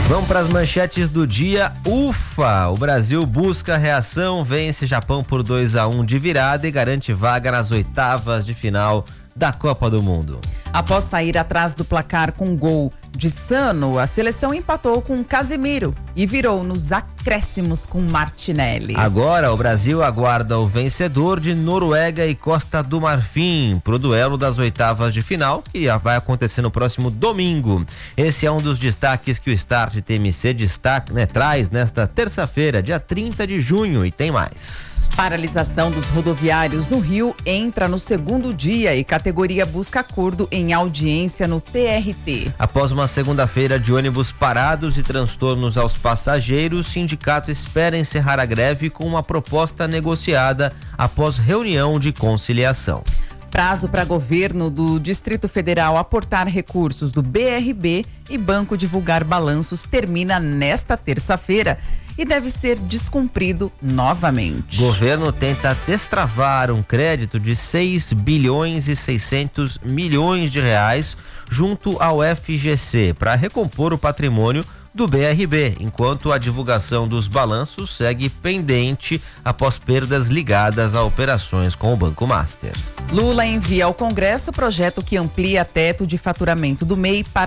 Vamos para as manchetes do dia. Ufa! O Brasil busca reação, vence Japão por 2-1 de virada e garante vaga nas oitavas de final da Copa do Mundo. Após sair atrás do placar com gol de Sano, a seleção empatou com Casemiro e virou nos acréscimos com Martinelli. Agora o Brasil aguarda o vencedor de Noruega e Costa do Marfim para o duelo das oitavas de final, que vai acontecer no próximo domingo. Esse é um dos destaques que o Start TMC traz nesta terça-feira, dia 30 de junho, e tem mais. Paralisação dos rodoviários no Rio entra no segundo dia e categoria busca acordo em audiência no TRT. Após uma segunda-feira de ônibus parados e transtornos aos passageiros, o sindicato espera encerrar a greve com uma proposta negociada após reunião de conciliação. Prazo para governo do Distrito Federal aportar recursos do BRB e banco divulgar balanços termina nesta terça-feira e deve ser descumprido novamente. Governo tenta destravar um crédito de 6 bilhões e 600 milhões de reais junto ao FGC para recompor o patrimônio do BRB, enquanto a divulgação dos balanços segue pendente após perdas ligadas a operações com o Banco Master. Lula envia ao Congresso o projeto que amplia teto de faturamento do MEI para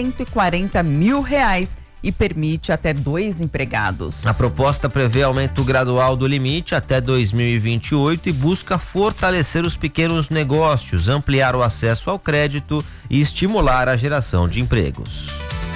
R$140 mil e permite até 2 empregados. A proposta prevê aumento gradual do limite até 2028 e busca fortalecer os pequenos negócios, ampliar o acesso ao crédito e estimular a geração de empregos.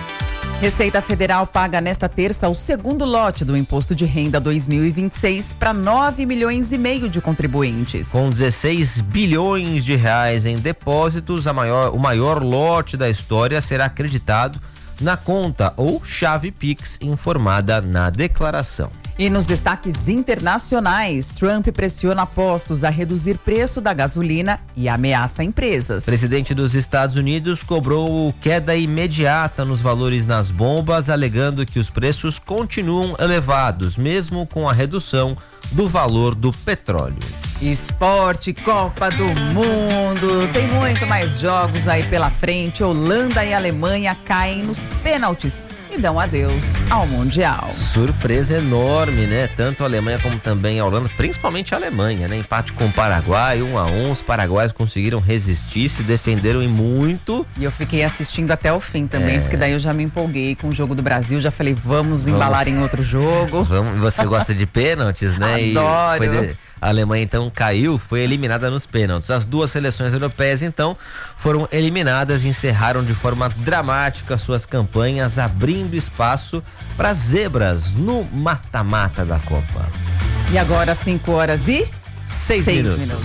Receita Federal paga nesta terça o segundo lote do Imposto de Renda 2026 para 9,5 milhões de contribuintes. Com 16 bilhões de reais em depósitos, o maior lote da história será acreditado na conta ou chave Pix informada na declaração. E nos destaques internacionais, Trump pressiona postos a reduzir preço da gasolina e ameaça empresas. O presidente dos Estados Unidos cobrou queda imediata nos valores nas bombas, alegando que os preços continuam elevados, mesmo com a redução do valor do petróleo. Esporte, Copa do Mundo, tem muito mais jogos aí pela frente. Holanda e Alemanha caem nos pênaltis e dão adeus ao Mundial. Surpresa enorme, né? Tanto a Alemanha como também a Holanda, principalmente a Alemanha, né? Empate com o Paraguai, 1-1, os paraguaios conseguiram resistir, se defenderam e muito. E eu fiquei assistindo até o fim também, porque daí eu já me empolguei com o jogo do Brasil, já falei, vamos embalar em outro jogo. Você gosta de pênaltis, né? Adoro. A Alemanha então caiu, foi eliminada nos pênaltis. As duas seleções europeias então foram eliminadas e encerraram de forma dramática suas campanhas, abrindo espaço para zebras no mata-mata da Copa. E agora 5h06 minutos.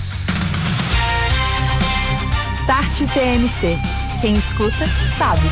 Start TMC. Quem escuta, sabe.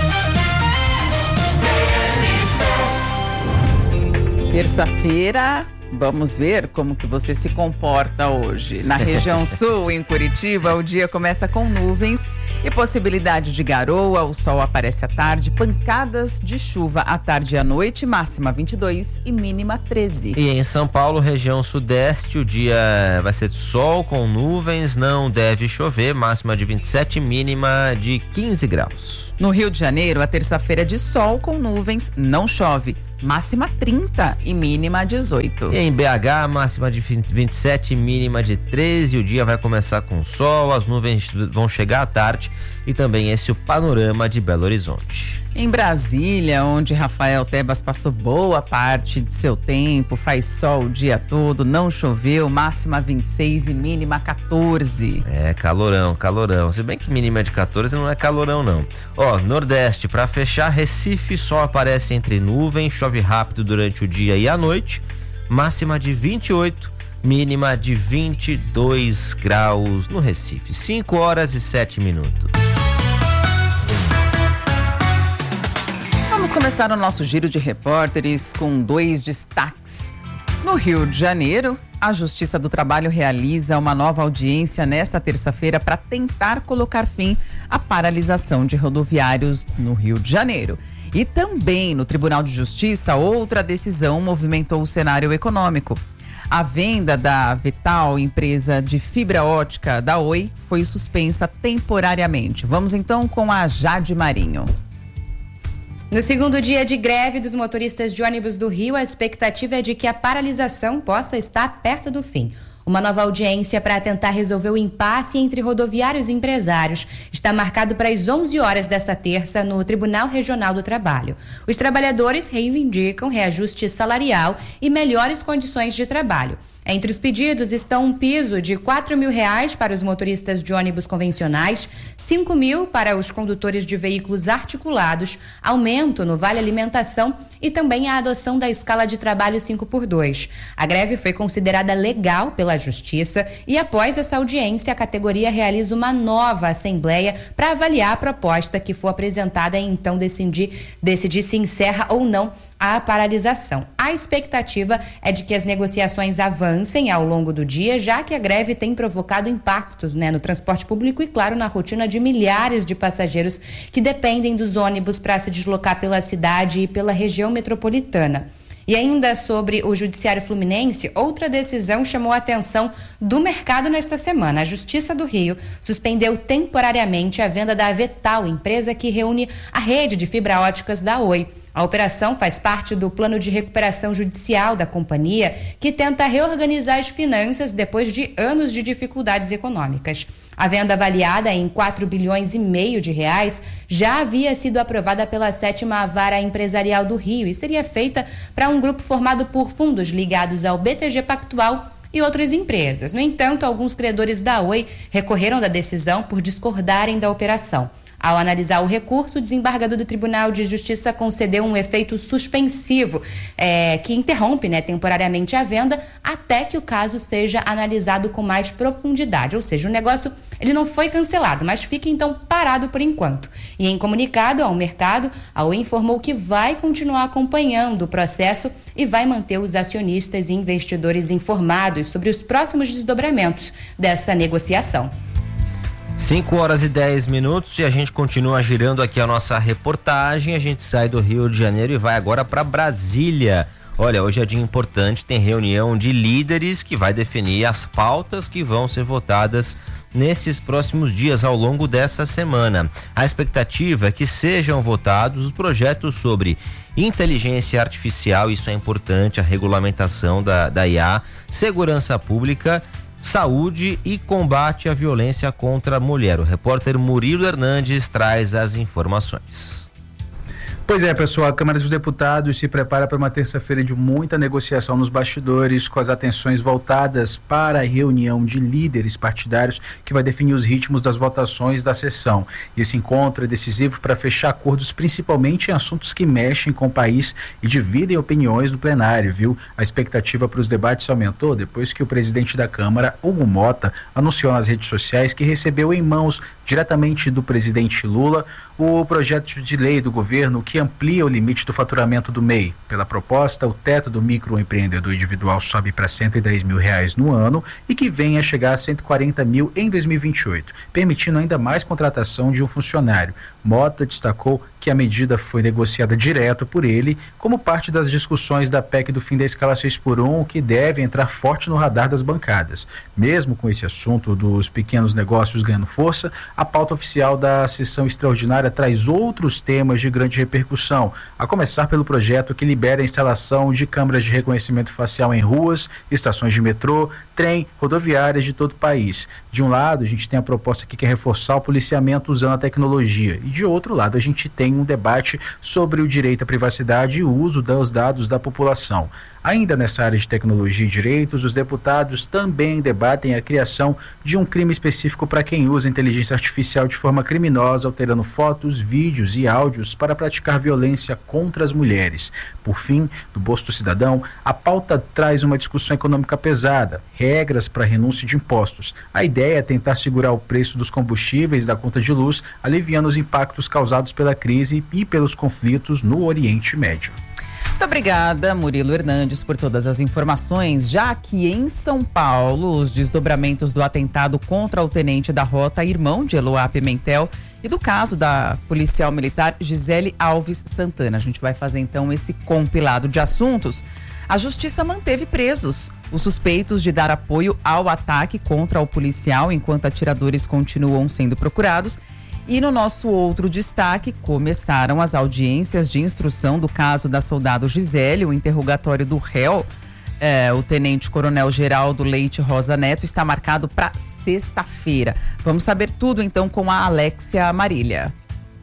Terça-feira. Vamos ver como que você se comporta hoje. Na região sul, em Curitiba, o dia começa com nuvens e possibilidade de garoa. O sol aparece à tarde, pancadas de chuva à tarde e à noite, máxima 22 e mínima 13. E em São Paulo, região sudeste, o dia vai ser de sol com nuvens, não deve chover, máxima de 27, mínima de 15 graus. No Rio de Janeiro, a terça-feira é de sol com nuvens, não chove. Máxima 30 e mínima 18. E em BH, máxima de 27, mínima de 13. O dia vai começar com sol, as nuvens vão chegar à tarde e também esse é o panorama de Belo Horizonte. Em Brasília, onde Rafael Tebas passou boa parte de seu tempo, faz sol o dia todo, não choveu, máxima 26 e mínima 14. É, calorão. Se bem que mínima de 14 não é calorão, não. Ó, Nordeste, pra fechar, Recife, sol aparece entre nuvens, chove rápido durante o dia e a noite, máxima de 28, mínima de 22 graus no Recife. 5h07. Vamos começar o nosso giro de repórteres com 2 destaques. No Rio de Janeiro, a Justiça do Trabalho realiza uma nova audiência nesta terça-feira para tentar colocar fim à paralisação de rodoviários no Rio de Janeiro. E também no Tribunal de Justiça, outra decisão movimentou o cenário econômico. A venda da Vital, empresa de fibra ótica da Oi, foi suspensa temporariamente. Vamos então com a Jade Marinho. No segundo dia de greve dos motoristas de ônibus do Rio, a expectativa é de que a paralisação possa estar perto do fim. Uma nova audiência para tentar resolver o impasse entre rodoviários e empresários está marcado para as 11 horas desta terça no Tribunal Regional do Trabalho. Os trabalhadores reivindicam reajuste salarial e melhores condições de trabalho. Entre os pedidos estão um piso de R$4.000 para os motoristas de ônibus convencionais, R$5.000 para os condutores de veículos articulados, aumento no Vale Alimentação e também a adoção da escala de trabalho 5x2. A greve foi considerada legal pela Justiça e após essa audiência a categoria realiza uma nova assembleia para avaliar a proposta que for apresentada e então decidir se encerra ou não a paralisação. A expectativa é de que as negociações avancem ao longo do dia, já que a greve tem provocado impactos, no transporte público e, claro, na rotina de milhares de passageiros que dependem dos ônibus para se deslocar pela cidade e pela região metropolitana. E ainda sobre o Judiciário Fluminense, outra decisão chamou a atenção do mercado nesta semana. A Justiça do Rio suspendeu temporariamente a venda da Avetal, empresa que reúne a rede de fibra óticas da Oi. A operação faz parte do plano de recuperação judicial da companhia, que tenta reorganizar as finanças depois de anos de dificuldades econômicas. A venda avaliada em R$4,5 bilhões já havia sido aprovada pela 7ª Vara Empresarial do Rio e seria feita para um grupo formado por fundos ligados ao BTG Pactual e outras empresas. No entanto, alguns credores da Oi recorreram da decisão por discordarem da operação. Ao analisar o recurso, o desembargador do Tribunal de Justiça concedeu um efeito suspensivo que interrompe temporariamente a venda até que o caso seja analisado com mais profundidade. Ou seja, o negócio ele não foi cancelado, mas fica então parado por enquanto. E em comunicado ao mercado, a Oi informou que vai continuar acompanhando o processo e vai manter os acionistas e investidores informados sobre os próximos desdobramentos dessa negociação. 5h10 e a gente continua girando aqui a nossa reportagem. A gente sai do Rio de Janeiro e vai agora para Brasília. Olha, hoje é dia importante, tem reunião de líderes que vai definir as pautas que vão ser votadas nesses próximos dias ao longo dessa semana. A expectativa é que sejam votados os projetos sobre inteligência artificial, isso é importante, a regulamentação da IA, segurança pública, saúde e combate à violência contra a mulher. O repórter Murilo Hernandes traz as informações. Pois é, pessoal, a Câmara dos Deputados se prepara para uma terça-feira de muita negociação nos bastidores, com as atenções voltadas para a reunião de líderes partidários que vai definir os ritmos das votações da sessão. Esse encontro é decisivo para fechar acordos, principalmente em assuntos que mexem com o país e dividem opiniões no plenário, viu? A expectativa para os debates aumentou depois que o presidente da Câmara, Hugo Mota, anunciou nas redes sociais que recebeu em mãos, diretamente do presidente Lula, o projeto de lei do governo que amplia o limite do faturamento do MEI. Pela proposta, o teto do microempreendedor individual sobe para R$110 mil no ano e que vem a chegar a 140 mil em 2028, permitindo ainda mais contratação de um funcionário. Mota destacou que a medida foi negociada direto por ele como parte das discussões da PEC do fim da escala 6x1, que deve entrar forte no radar das bancadas. Mesmo com esse assunto dos pequenos negócios ganhando força, a pauta oficial da sessão extraordinária traz outros temas de grande repercussão, a começar pelo projeto que libera a instalação de câmeras de reconhecimento facial em ruas, estações de metrô, trem, rodoviárias de todo o país. De um lado, a gente tem a proposta que quer reforçar o policiamento usando a tecnologia, e de outro lado, a gente tem um debate sobre o direito à privacidade e o uso dos dados da população. Ainda nessa área de tecnologia e direitos, os deputados também debatem a criação de um crime específico para quem usa inteligência artificial de forma criminosa, alterando fotos, vídeos e áudios para praticar violência contra as mulheres. Por fim, do bolso do cidadão, a pauta traz uma discussão econômica pesada, regras para renúncia de impostos. A ideia é tentar segurar o preço dos combustíveis e da conta de luz, aliviando os impactos causados pela crise e pelos conflitos no Oriente Médio. Muito obrigada, Murilo Hernandes, por todas as informações. Já que em São Paulo, os desdobramentos do atentado contra o tenente da Rota, irmão de Eloá Pimentel, e do caso da policial militar Gisele Alves Santana. A gente vai fazer então esse compilado de assuntos. A Justiça manteve presos os suspeitos de dar apoio ao ataque contra o policial, enquanto atiradores continuam sendo procurados. E no nosso outro destaque, começaram as audiências de instrução do caso da soldado Gisele. O interrogatório do réu, o tenente-coronel Geraldo Leite Rosa Neto, está marcado para sexta-feira. Vamos saber tudo então com a Alexia Marília.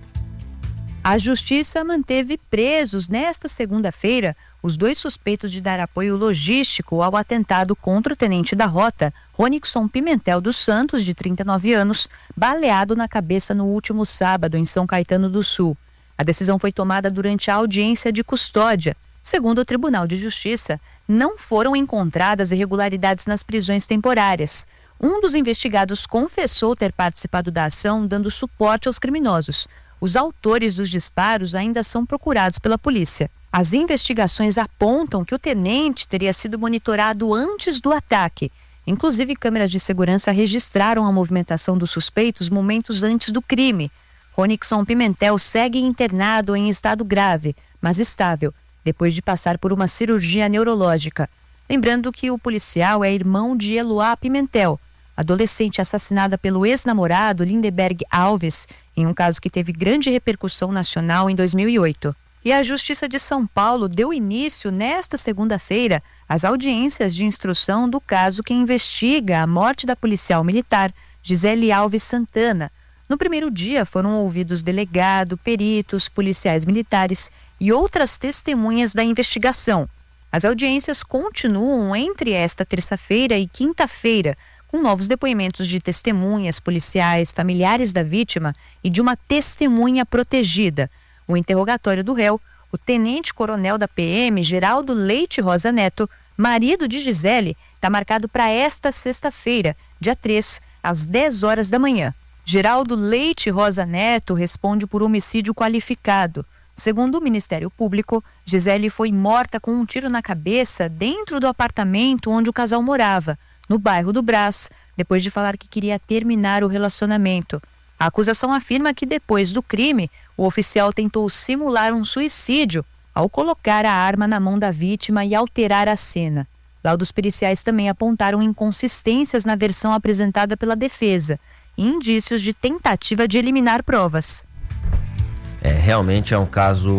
A Justiça manteve presos nesta segunda-feira os 2 suspeitos de dar apoio logístico ao atentado contra o tenente da rota, Ronixon Pimentel dos Santos, de 39 anos, baleado na cabeça no último sábado em São Caetano do Sul. A decisão foi tomada durante a audiência de custódia. Segundo o Tribunal de Justiça, não foram encontradas irregularidades nas prisões temporárias. Um dos investigados confessou ter participado da ação, dando suporte aos criminosos. Os autores dos disparos ainda são procurados pela polícia. As investigações apontam que o tenente teria sido monitorado antes do ataque. Inclusive, câmeras de segurança registraram a movimentação dos suspeitos momentos antes do crime. Ronixon Pimentel segue internado em estado grave, mas estável, depois de passar por uma cirurgia neurológica. Lembrando que o policial é irmão de Eloá Pimentel, adolescente assassinada pelo ex-namorado Lindeberg Alves, em um caso que teve grande repercussão nacional em 2008. E a Justiça de São Paulo deu início nesta segunda-feira às audiências de instrução do caso que investiga a morte da policial militar Gisele Alves Santana. No primeiro dia foram ouvidos delegado, peritos, policiais militares e outras testemunhas da investigação. As audiências continuam entre esta terça-feira e quinta-feira, com novos depoimentos de testemunhas, policiais, familiares da vítima e de uma testemunha protegida. O interrogatório do réu, o tenente-coronel da PM, Geraldo Leite Rosa Neto, marido de Gisele, está marcado para esta sexta-feira, dia 3, às 10 horas da manhã. Geraldo Leite Rosa Neto responde por homicídio qualificado. Segundo o Ministério Público, Gisele foi morta com um tiro na cabeça dentro do apartamento onde o casal morava, no bairro do Brás, depois de falar que queria terminar o relacionamento. A acusação afirma que depois do crime, o oficial tentou simular um suicídio ao colocar a arma na mão da vítima e alterar a cena. Laudos periciais também apontaram inconsistências na versão apresentada pela defesa e indícios de tentativa de eliminar provas. Realmente é um caso,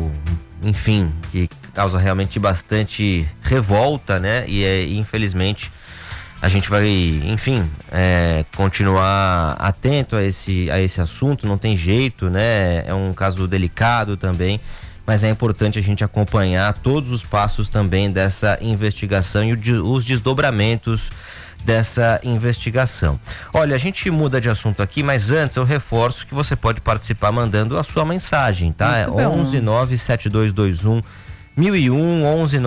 enfim, que causa realmente bastante revolta, né? E infelizmente a gente vai, enfim, continuar atento a esse assunto, não tem jeito, né? É um caso delicado também, mas é importante a gente acompanhar todos os passos também dessa investigação e os desdobramentos dessa investigação. Olha, a gente muda de assunto aqui, mas antes eu reforço que você pode participar mandando a sua mensagem, tá? É 1197221 1001,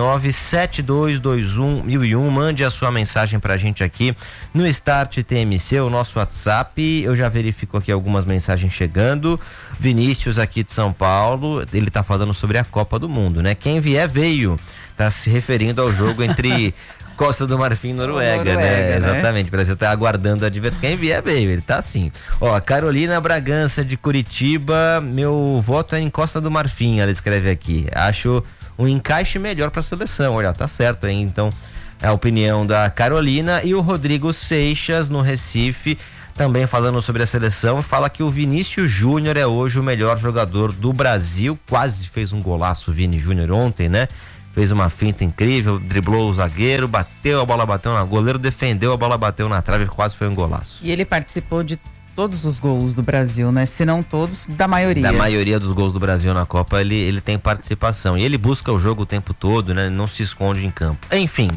1197221 mande a sua mensagem pra gente aqui no Start TMC, o nosso WhatsApp. Eu já verifico aqui algumas mensagens chegando. Vinícius aqui de São Paulo, ele tá falando sobre a Copa do Mundo, né? Quem vier veio, tá se referindo ao jogo entre Costa do Marfim e Noruega, né? Exatamente, o Brasil tá aguardando a diversão. Quem vier veio, ele tá assim. Ó, Carolina Bragança de Curitiba, meu voto é em Costa do Marfim, ela escreve aqui. Acho um encaixe melhor para a seleção. Olha, tá certo, hein? Então, é a opinião da Carolina. E o Rodrigo Seixas, no Recife, também falando sobre a seleção, fala que o Vinícius Júnior é hoje o melhor jogador do Brasil. Quase fez um golaço o Vini Júnior ontem, né? Fez uma finta incrível, driblou o zagueiro, bateu, a bola bateu na... O goleiro defendeu, a bola bateu na trave, quase foi um golaço. E ele participou de todos os gols do Brasil, né? Se não todos, da maioria. Da maioria dos gols do Brasil na Copa, ele tem participação. E ele busca o jogo o tempo todo, né? Não se esconde em campo. Enfim,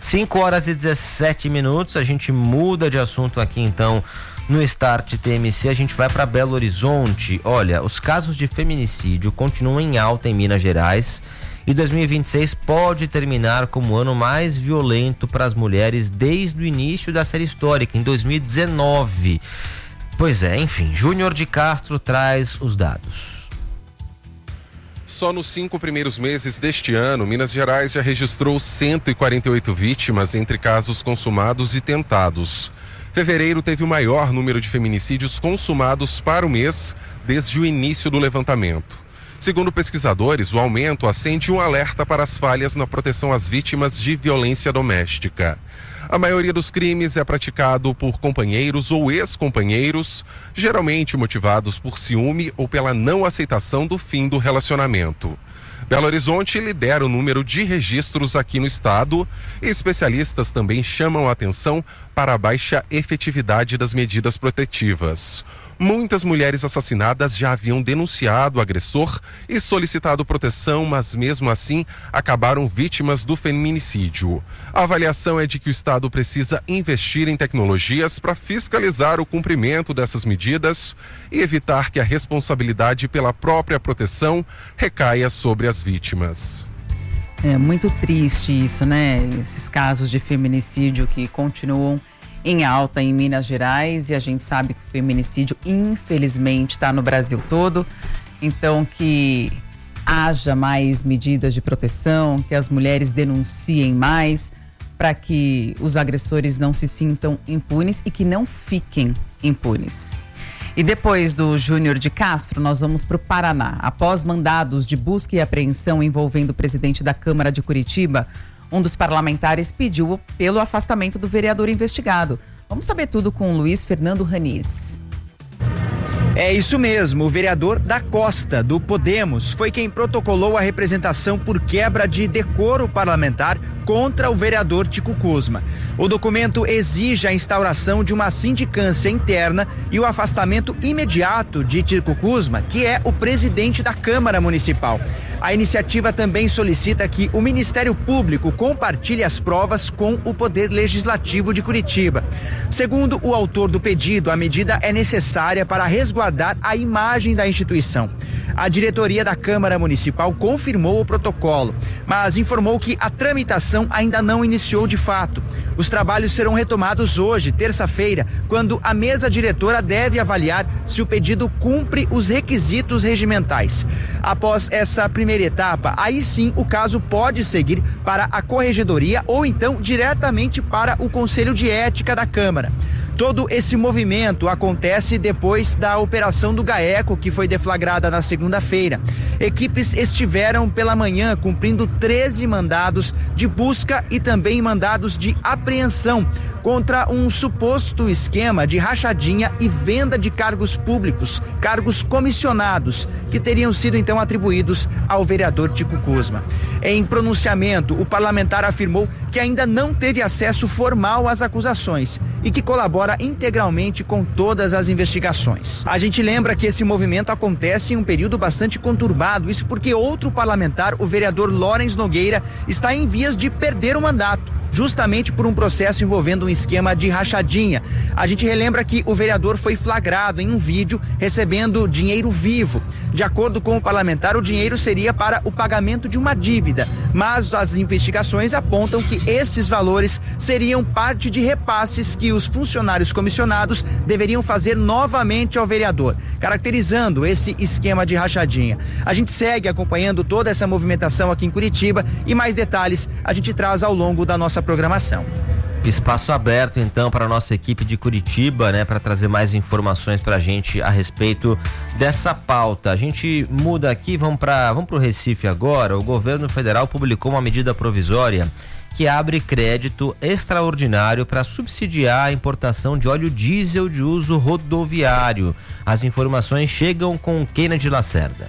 5h17, a gente muda de assunto aqui então no Start TMC. A gente vai para Belo Horizonte. Olha, os casos de feminicídio continuam em alta em Minas Gerais. E 2026 pode terminar como o ano mais violento para as mulheres desde o início da série histórica, em 2019. Pois é, enfim, Júnior de Castro traz os dados. Só nos 5 primeiros meses deste ano, Minas Gerais já registrou 148 vítimas entre casos consumados e tentados. Fevereiro teve o maior número de feminicídios consumados para o mês desde o início do levantamento. Segundo pesquisadores, o aumento acende um alerta para as falhas na proteção às vítimas de violência doméstica. A maioria dos crimes é praticado por companheiros ou ex-companheiros, geralmente motivados por ciúme ou pela não aceitação do fim do relacionamento. Belo Horizonte lidera o número de registros aqui no estado e especialistas também chamam a atenção para a baixa efetividade das medidas protetivas. Muitas mulheres assassinadas já haviam denunciado o agressor e solicitado proteção, mas mesmo assim acabaram vítimas do feminicídio. A avaliação é de que o Estado precisa investir em tecnologias para fiscalizar o cumprimento dessas medidas e evitar que a responsabilidade pela própria proteção recaia sobre as vítimas. É muito triste isso, né? Esses casos de feminicídio que continuam em alta em Minas Gerais, e a gente sabe que o feminicídio infelizmente está no Brasil todo. Então que haja mais medidas de proteção, que as mulheres denunciem mais, para que os agressores não se sintam impunes e que não fiquem impunes. E depois do Júnior de Castro, nós vamos para o Paraná. Após mandados de busca e apreensão envolvendo o presidente da Câmara de Curitiba, um dos parlamentares pediu pelo afastamento do vereador investigado. Vamos saber tudo com o Luiz Fernando Raniz. É isso mesmo, o vereador da Costa, do Podemos, foi quem protocolou a representação por quebra de decoro parlamentar contra o vereador Tico Kuzma. O documento exige a instauração de uma sindicância interna e o afastamento imediato de Tico Kuzma, que é o presidente da Câmara Municipal. A iniciativa também solicita que o Ministério Público compartilhe as provas com o Poder Legislativo de Curitiba. Segundo o autor do pedido, a medida é necessária para resguardar a imagem da instituição. A diretoria da Câmara Municipal confirmou o protocolo, mas informou que a tramitação ainda não iniciou de fato. Os trabalhos serão retomados hoje, terça-feira, quando a mesa diretora deve avaliar se o pedido cumpre os requisitos regimentais. Após essa primeira etapa, aí sim o caso pode seguir para a corregedoria ou então diretamente para o Conselho de Ética da Câmara. Todo esse movimento acontece depois da operação do GAECO, que foi deflagrada na segunda-feira. Equipes estiveram pela manhã cumprindo 13 mandados de busca e também mandados de apreensão contra um suposto esquema de rachadinha e venda de cargos públicos, cargos comissionados, que teriam sido então atribuídos ao vereador Tico Kuzma. Em pronunciamento, o parlamentar afirmou que ainda não teve acesso formal às acusações e que colabora integralmente com todas as investigações. A gente lembra que esse movimento acontece em um período bastante conturbado, isso porque outro parlamentar, o vereador Lawrence Nogueira, está em vias de perder o mandato, justamente por um processo envolvendo um esquema de rachadinha. A gente relembra que o vereador foi flagrado em um vídeo recebendo dinheiro vivo. De acordo com o parlamentar, o dinheiro seria para o pagamento de uma dívida, mas as investigações apontam que esses valores seriam parte de repasses que os funcionários comissionados deveriam fazer novamente ao vereador, caracterizando esse esquema de rachadinha. A gente segue acompanhando toda essa movimentação aqui em Curitiba e mais detalhes a gente traz ao longo da nossa programação. Espaço aberto então para a nossa equipe de Curitiba, né, para trazer mais informações para a gente a respeito dessa pauta. A gente muda aqui, vamos para o Recife agora. O governo federal publicou uma medida provisória que abre crédito extraordinário para subsidiar a importação de óleo diesel de uso rodoviário. As informações chegam com Kennedy Lacerda.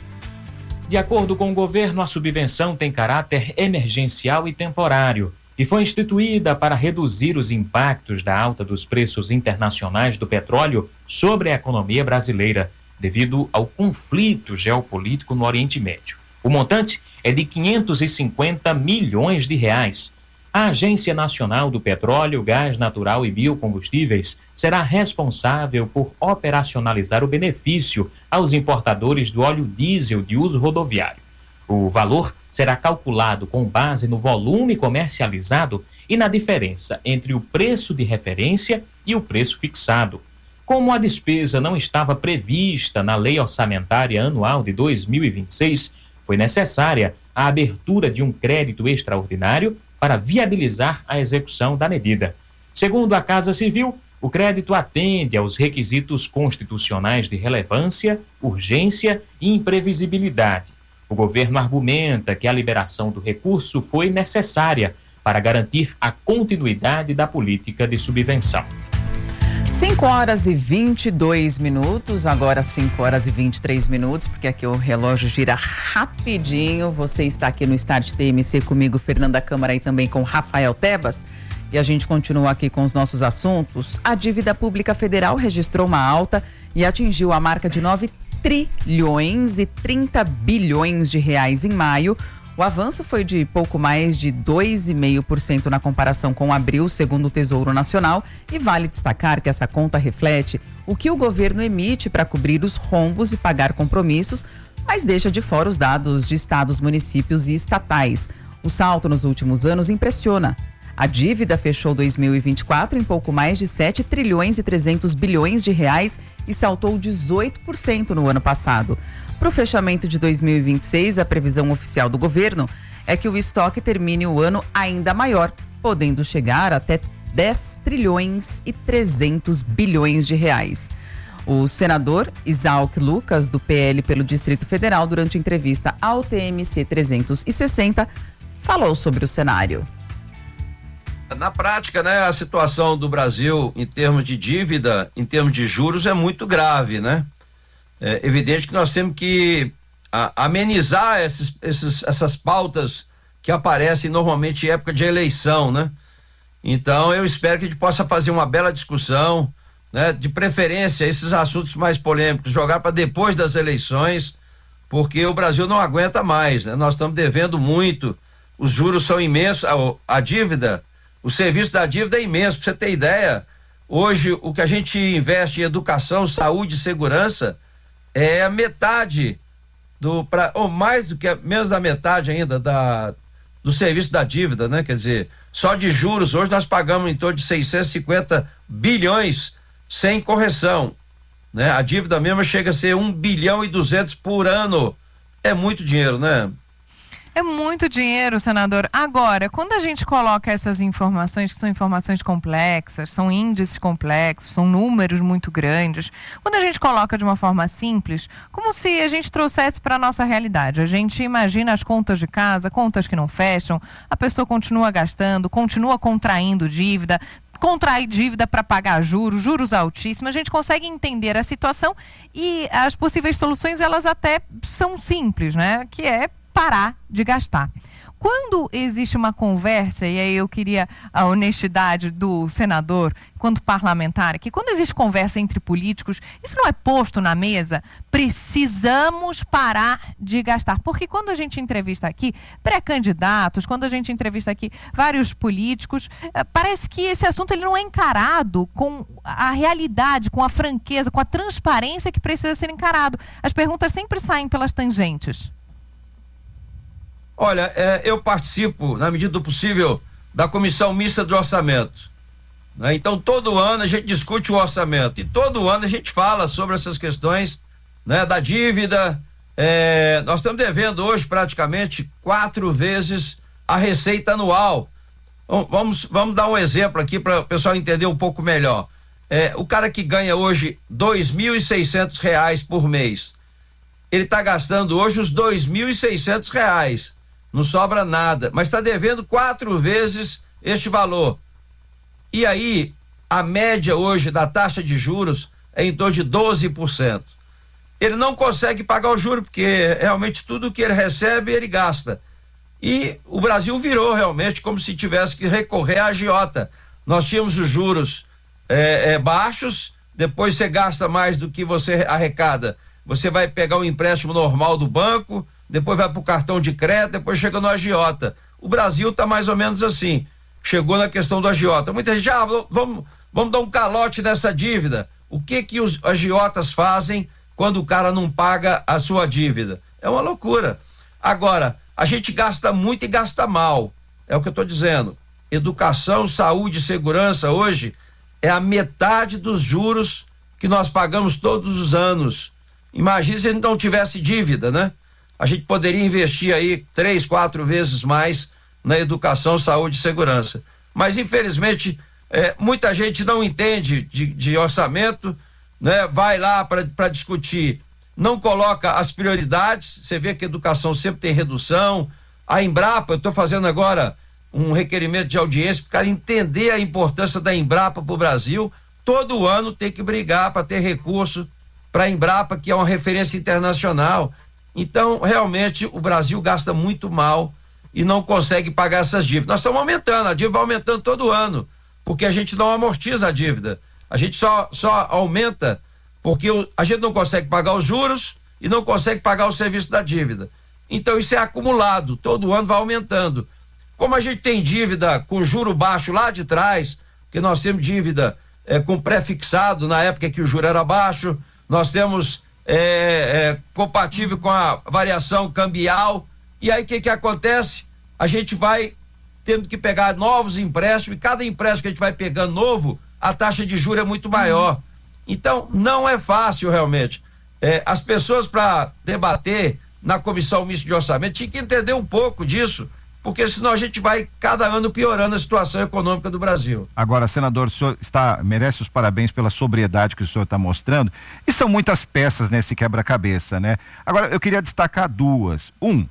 De acordo com o governo, a subvenção tem caráter emergencial e temporário e foi instituída para reduzir os impactos da alta dos preços internacionais do petróleo sobre a economia brasileira, devido ao conflito geopolítico no Oriente Médio. O montante é de 550 milhões de reais. A Agência Nacional do Petróleo, Gás Natural e Biocombustíveis será responsável por operacionalizar o benefício aos importadores do óleo diesel de uso rodoviário. O valor será calculado com base no volume comercializado e na diferença entre o preço de referência e o preço fixado. Como a despesa não estava prevista na Lei Orçamentária Anual de 2026, foi necessária a abertura de um crédito extraordinário para viabilizar a execução da medida. Segundo a Casa Civil, O crédito atende aos requisitos constitucionais de relevância, urgência e imprevisibilidade. O governo argumenta que a liberação do recurso foi necessária para garantir a continuidade da política de subvenção. 5h22, agora 5h23, porque aqui o relógio gira rapidinho. Você está aqui no Start TMC comigo, Fernanda Câmara, e também com Rafael Tebas. E a gente continua aqui com os nossos assuntos. A dívida pública federal registrou uma alta e atingiu a marca de 9 trilhões e 30 bilhões de reais em maio. O avanço foi de pouco mais de 2,5% na comparação com abril, segundo o Tesouro Nacional, e vale destacar que essa conta reflete o que o governo emite para cobrir os rombos e pagar compromissos, mas deixa de fora os dados de estados, municípios e estatais. O salto nos últimos anos impressiona. A dívida fechou 2024 em pouco mais de 7 trilhões e 300 bilhões de reais e saltou 18% no ano passado. Para o fechamento de 2026, a previsão oficial do governo é que o estoque termine o ano ainda maior, podendo chegar até 10 trilhões e 300 bilhões de reais. O senador Isauk Lucas, do PL pelo Distrito Federal, durante entrevista ao TMC 360, falou sobre o cenário. Na prática, né, a situação do Brasil em termos de dívida, em termos de juros, é muito grave, né? É evidente que nós temos que amenizar essas pautas que aparecem normalmente em época de eleição, né? Então eu espero que a gente possa fazer uma bela discussão, né? De preferência esses assuntos mais polêmicos, jogar para depois das eleições, porque o Brasil não aguenta mais, né? Nós estamos devendo muito, os juros são imensos, a dívida, o serviço da dívida é imenso. Para você ter ideia, hoje o que a gente investe em educação, saúde e segurança é a metade ou mais do que menos da metade ainda do serviço da dívida, né? Quer dizer, só de juros hoje nós pagamos em torno de 650 bilhões sem correção, né? A dívida mesmo chega a ser 1 bilhão e 200 por ano. É muito dinheiro, né? É muito dinheiro, senador. Agora, quando a gente coloca essas informações, que são informações complexas, são índices complexos, são números muito grandes, quando a gente coloca de uma forma simples, como se a gente trouxesse para a nossa realidade. A gente imagina as contas de casa, contas que não fecham, a pessoa continua gastando, continua contraindo dívida, contrair dívida para pagar juros altíssimos. A gente consegue entender a situação e as possíveis soluções, elas até são simples, né? Que é parar de gastar. Quando existe uma conversa, e aí eu queria a honestidade do senador, quanto parlamentar, que quando existe conversa entre políticos, isso não é posto na mesa, precisamos parar de gastar. Porque quando a gente entrevista aqui pré-candidatos, quando a gente entrevista aqui vários políticos, parece que esse assunto ele não é encarado com a realidade, com a franqueza, com a transparência que precisa ser encarado. As perguntas sempre saem pelas tangentes. Olha, eu participo, na medida do possível, da comissão mista do orçamento, né? Então, todo ano a gente discute o orçamento e todo ano a gente fala sobre essas questões, né, da dívida. Nós estamos devendo hoje praticamente 4 vezes a receita anual. Vamos dar um exemplo aqui para o pessoal entender um pouco melhor. O cara que ganha hoje R$2.600 por mês, ele está gastando hoje os R$2.600. Não sobra nada, mas está devendo 4 vezes este valor. E aí, a média hoje da taxa de juros é em torno de 12%. Ele não consegue pagar o juro, porque realmente tudo que ele recebe, ele gasta. E o Brasil virou realmente como se tivesse que recorrer à agiota. Nós tínhamos os juros baixos, depois você gasta mais do que você arrecada. Você vai pegar o empréstimo normal do banco, depois vai para o cartão de crédito, depois chega no agiota. O Brasil está mais ou menos assim. Chegou na questão do agiota. Muita gente, vamos dar um calote nessa dívida. O que os agiotas fazem quando o cara não paga a sua dívida? É uma loucura. Agora, a gente gasta muito e gasta mal. É o que eu estou dizendo. Educação, saúde e segurança hoje é a metade dos juros que nós pagamos todos os anos. Imagina se a gente não tivesse dívida, né? A gente poderia investir aí 3, 4 vezes mais na educação, saúde e segurança. Mas, infelizmente, Muita gente não entende de orçamento, né? Vai lá para discutir, não coloca as prioridades. Você vê que a educação sempre tem redução. A Embrapa, eu estou fazendo agora um requerimento de audiência para o cara entender a importância da Embrapa para o Brasil. Todo ano tem que brigar para ter recurso para a Embrapa, que é uma referência internacional. Então, realmente, o Brasil gasta muito mal e não consegue pagar essas dívidas. Nós estamos aumentando, a dívida vai aumentando todo ano, porque a gente não amortiza a dívida. A gente só aumenta porque a gente não consegue pagar os juros e não consegue pagar o serviço da dívida. Então, isso é acumulado, todo ano vai aumentando. Como a gente tem dívida com juro baixo lá de trás, porque nós temos dívida com pré-fixado na época que o juro era baixo, nós temos compatível com a variação cambial, e aí o que acontece? A gente vai tendo que pegar novos empréstimos, e cada empréstimo que a gente vai pegando novo, a taxa de juros é muito maior. Então, não é fácil realmente. As pessoas, para debater na comissão mista de orçamento, tinham que entender um pouco disso, porque senão a gente vai cada ano piorando a situação econômica do Brasil. Agora, senador, o senhor merece os parabéns pela sobriedade que o senhor está mostrando, e são muitas peças nesse quebra-cabeça, né? Agora, eu queria destacar duas.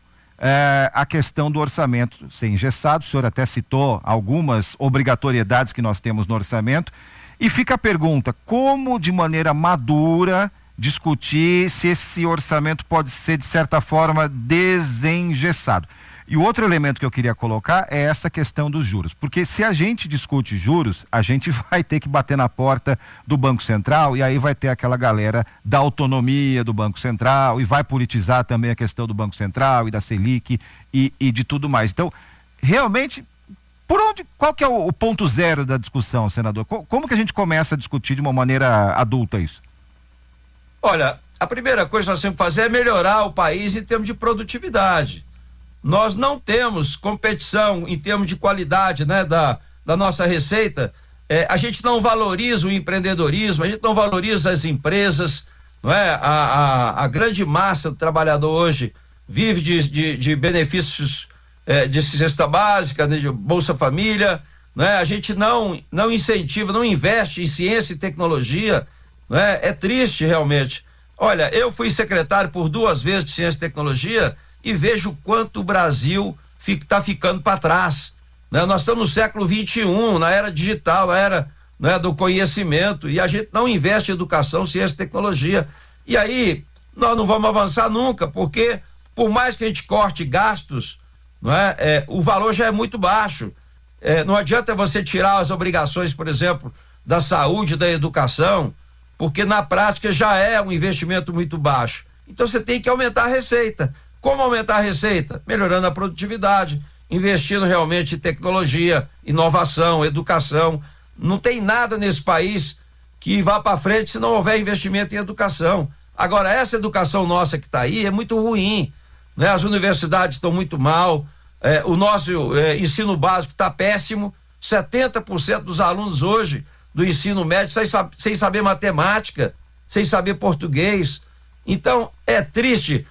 A questão do orçamento ser engessado, o senhor até citou algumas obrigatoriedades que nós temos no orçamento, e fica a pergunta, como de maneira madura discutir se esse orçamento pode ser de certa forma desengessado? E o outro elemento que eu queria colocar é essa questão dos juros, porque se a gente discute juros, a gente vai ter que bater na porta do Banco Central, e aí vai ter aquela galera da autonomia do Banco Central, e vai politizar também a questão do Banco Central e da Selic e de tudo mais. Então, realmente, qual que é o ponto zero da discussão, senador? Como que a gente começa a discutir de uma maneira adulta isso? Olha, a primeira coisa que nós temos que fazer é melhorar o país em termos de produtividade. Nós não temos competição em termos de qualidade, né, da nossa receita. A gente não valoriza o empreendedorismo, a gente não valoriza as empresas, não é? A grande massa do trabalhador hoje vive de benefícios de cesta básica, de Bolsa Família, né? A gente não incentiva, não investe em ciência e tecnologia, não é? É triste realmente. Olha, eu fui secretário por 2 vezes de ciência e tecnologia e vejo o quanto o Brasil está ficando para trás, né? Nós estamos no século XXI, na era digital, na era, né, do conhecimento, e a gente não investe em educação, ciência e tecnologia. E aí nós não vamos avançar nunca, porque por mais que a gente corte gastos, não é? O valor já é muito baixo. Não adianta você tirar as obrigações, por exemplo, da saúde, da educação, porque na prática já é um investimento muito baixo. Então você tem que aumentar a receita. Como aumentar a receita? Melhorando a produtividade, investindo realmente em tecnologia, inovação, educação. Não tem nada nesse país que vá para frente se não houver investimento em educação. Agora, essa educação nossa que está aí é muito ruim, né? As universidades estão muito mal, o nosso ensino básico está péssimo. 70% dos alunos hoje do ensino médio sem saber matemática, sem saber português. Então, é triste.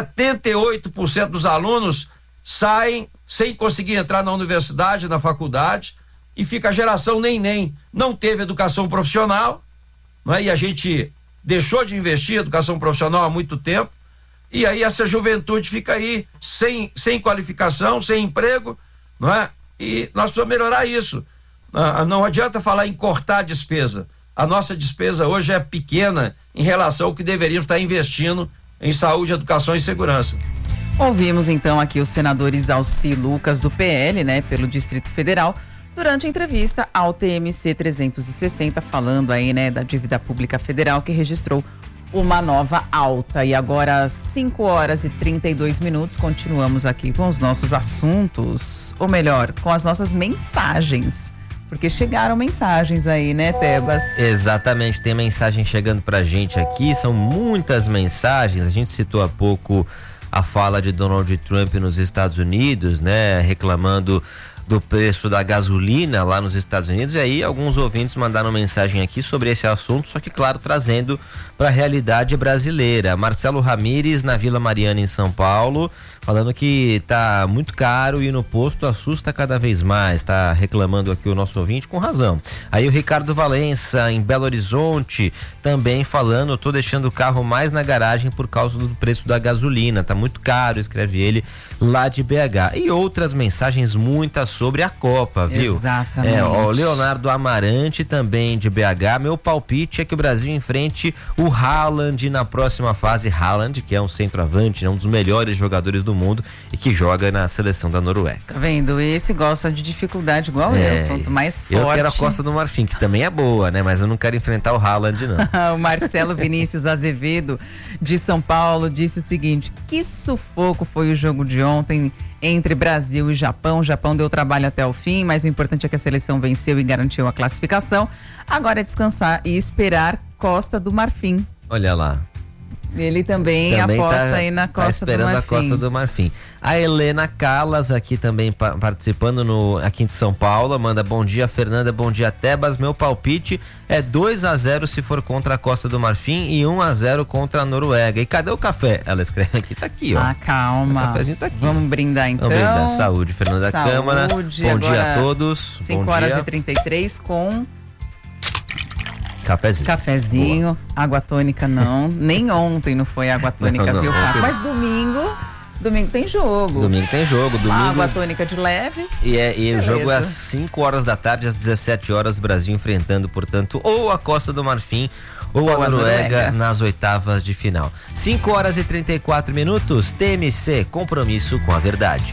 78% dos alunos saem sem conseguir entrar na universidade, na faculdade, e fica a geração nem. Não teve educação profissional, não é? E a gente deixou de investir em educação profissional há muito tempo, e aí essa juventude fica aí sem qualificação, sem emprego, não é? E nós precisamos melhorar isso. Não adianta falar em cortar a despesa. A nossa despesa hoje é pequena em relação ao que deveríamos estar investindo em saúde, educação e segurança. Ouvimos então aqui o senador Isalci Lucas do PL, né, pelo Distrito Federal, durante a entrevista ao TMC 360, falando aí, né, da dívida pública federal que registrou uma nova alta. E agora, 5h32, continuamos aqui com os nossos assuntos, ou melhor, com as nossas mensagens. Porque chegaram mensagens aí, né, Tebas? Exatamente, tem mensagem chegando pra gente aqui, são muitas mensagens. A gente citou há pouco a fala de Donald Trump nos Estados Unidos, né, reclamando do preço da gasolina lá nos Estados Unidos, e aí alguns ouvintes mandaram mensagem aqui sobre esse assunto, só que claro, trazendo para a realidade brasileira. Marcelo Ramires, na Vila Mariana, em São Paulo, falando que tá muito caro e no posto assusta cada vez mais, tá reclamando aqui o nosso ouvinte com razão. Aí o Ricardo Valença, em Belo Horizonte, também falando, tô deixando o carro mais na garagem por causa do preço da gasolina, tá muito caro, escreve ele, lá de BH. E outras mensagens muitas sobre a Copa, viu? Exatamente. O Leonardo Amarante, também de BH, meu palpite é que o Brasil enfrente o Haaland na próxima fase. Haaland, que é um centroavante, um dos melhores jogadores do mundo e que joga na seleção da Noruega. Tá vendo? Esse gosta de dificuldade igual eu, quanto mais forte. Eu quero a Costa do Marfim, que também é boa, né? Mas eu não quero enfrentar o Haaland, não. O Marcelo Vinícius Azevedo, de São Paulo, disse o seguinte: que sufoco foi o jogo de ontem entre Brasil e Japão. O Japão deu trabalho até o fim, mas o importante é que a seleção venceu e garantiu a classificação. Agora é descansar e esperar Costa do Marfim. Olha lá. Ele também aposta aí na Costa do Marfim. Esperando a Costa do Marfim. A Helena Calas aqui também participando aqui de São Paulo, manda bom dia Fernanda, bom dia Tebas, meu palpite é 2-0 se for contra a Costa do Marfim e 1-0 contra a Noruega. E cadê o café? Ela escreve aqui, tá aqui, ó. Ah, calma. O cafezinho tá aqui. Vamos brindar então. Vamos brindar. Saúde, Fernanda Câmara. Bom dia a todos. 5h33 com... Cafezinho. Boa. Água tônica não. Nem ontem não foi água tônica, não, viu, Paco? ontem... Mas domingo tem jogo. Domingo tem jogo. Água tônica de leve. E o jogo é às 5 horas da tarde, às 17 horas, o Brasil enfrentando, portanto, ou a Costa do Marfim ou a Noruega nas oitavas de final. 5h34, TMC, compromisso com a verdade.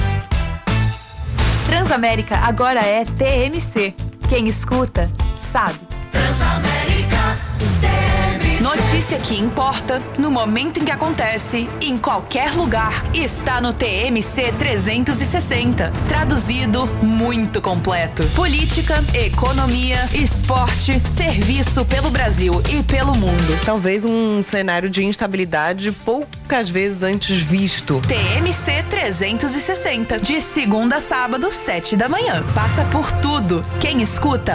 Transamérica agora é TMC. Quem escuta, sabe. Transamérica, notícia que importa, no momento em que acontece, em qualquer lugar, está no TMC 360. Traduzido, muito completo. Política, economia, esporte, serviço pelo Brasil e pelo mundo. Talvez um cenário de instabilidade poucas vezes antes visto. TMC 360, de segunda a sábado, 7 da manhã. Passa por tudo. Quem escuta,